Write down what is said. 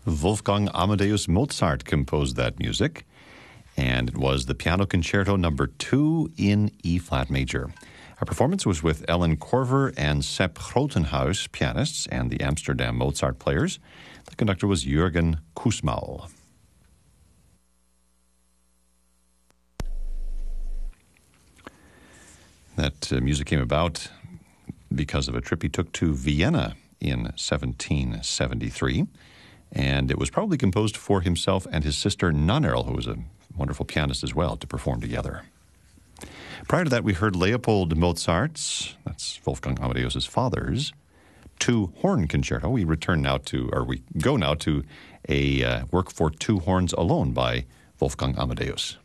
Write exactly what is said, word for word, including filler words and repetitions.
Wolfgang Amadeus Mozart composed that music, and it was the Piano Concerto number two in E-flat major. Our performance was with Ellen Korver and Sepp Grotenhuis, pianists, and the Amsterdam Mozart players. The conductor was Jürgen Kussmaul. That uh, music came about because of a trip he took to Vienna in seventeen seventy-three, and it was probably composed for himself and his sister Nannerl, who was a wonderful pianist as well, to perform together. Prior to that, we heard Leopold Mozart's, that's Wolfgang Amadeus' father's, two horn concerto. We return now to, or we go now to a uh, work for two horns alone by Wolfgang Amadeus.